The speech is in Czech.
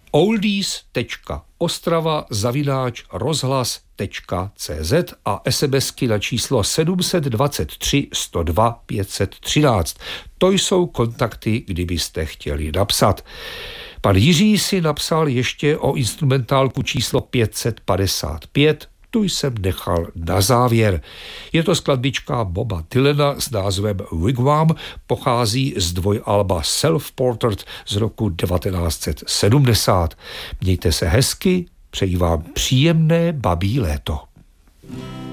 oldies.ostrava@rozhlas.cz a SMSky na číslo 723 102 513. To jsou kontakty, kdybyste chtěli napsat. Pan Jiří si napsal ještě o instrumentálku číslo 555, tu jsem nechal na závěr. Je to skladbička Boba Dylana s názvem Wigwam, pochází z dvojalba Self-Portrait z roku 1970. Mějte se hezky, přeji vám příjemné babí léto.